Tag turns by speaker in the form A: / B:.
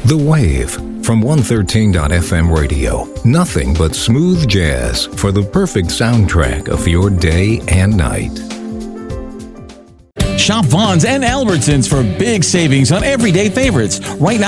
A: The Wave from 113.fm radio. Nothing but smooth jazz for the perfect soundtrack of your day and night.
B: Shop Vaughn's and Albertsons for big savings on everyday favorites. Right now,